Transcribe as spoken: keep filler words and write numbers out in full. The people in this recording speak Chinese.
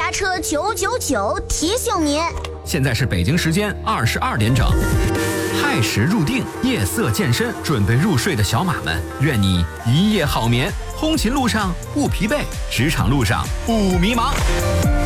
牙车九九九提醒您， 现在是北京时间二十二点整。亥时入定，夜色渐深，准备入睡的小马们，愿你一夜好眠。通勤路上不疲惫，职场路上不迷茫。